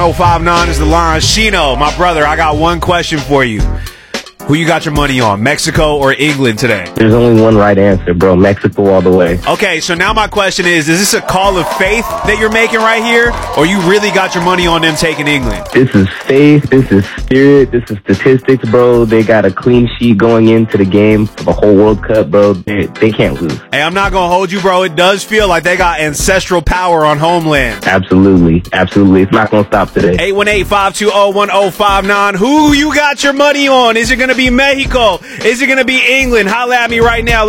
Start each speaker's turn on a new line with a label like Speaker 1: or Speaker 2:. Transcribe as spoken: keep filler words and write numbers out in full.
Speaker 1: oh five nine is the line. Shino, my brother, I got one question for you. Who you got your money on, Mexico or England today?
Speaker 2: There's only one right answer, bro. Mexico all the way.
Speaker 1: Okay, so now my question is, is this a call of faith that you're making right here, or you really got your money on them taking England?
Speaker 2: This is faith. This is spirit. This is statistics, bro. They got a clean sheet going into the game for the whole World Cup, bro. They, they can't lose.
Speaker 1: Hey, I'm not going to hold you, bro. It does feel like they got ancestral power on homeland.
Speaker 2: Absolutely. Absolutely. It's not going to stop today.
Speaker 1: eight one eight, five two zero, one zero five nine. Who you got your money on? Is it going to be Mexico? Is it going to be England? Holla at me right now.